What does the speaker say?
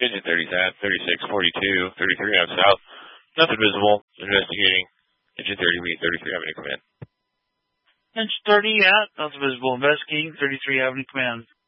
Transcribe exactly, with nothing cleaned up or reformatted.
Engine thirty at thirty-six forty-two, thirty-three Ave South. Nothing visible. Investigating. Engine thirty, read thirty-three Avenue Command. Engine thirty at, nothing visible. Investigating, thirty-three Avenue Command.